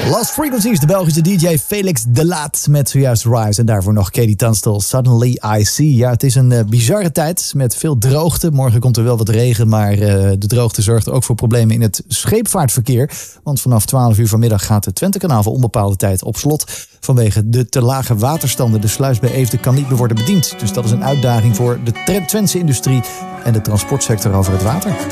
Lost Frequencies, de Belgische DJ Felix De Laat met zojuist Rise. En daarvoor nog Katie Tunstall, Suddenly I See. Ja, het is een bizarre tijd met veel droogte. Morgen komt er wel wat regen, maar de droogte zorgt ook voor problemen in het scheepvaartverkeer. Want vanaf 12 uur vanmiddag gaat het Twentekanaal voor onbepaalde tijd op slot. Vanwege de te lage waterstanden. De sluis bij Eefde kan niet meer worden bediend. Dus dat is een uitdaging voor de Twentse industrie en de transportsector over het water.